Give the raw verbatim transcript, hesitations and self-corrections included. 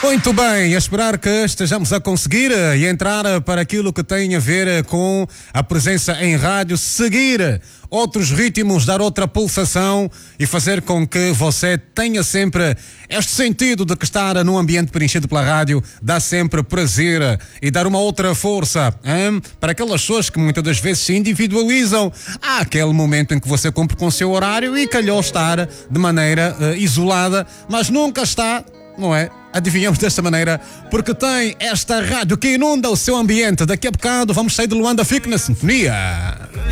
Muito bem, a esperar que estejamos a conseguir e entrar para aquilo que tem a ver com a presença em rádio, seguir outros ritmos, dar outra pulsação e fazer com que você tenha sempre este sentido de que estar num ambiente preenchido pela rádio dá sempre prazer e dar uma outra força, hein? Para aquelas pessoas que muitas das vezes se individualizam. Há aquele momento em que você cumpre com o seu horário e calhou estar de maneira uh, isolada, mas nunca está, não é? Adivinhamos desta maneira, porque tem esta rádio que inunda o seu ambiente. Daqui a bocado vamos sair de Luanda, fique na sintonia.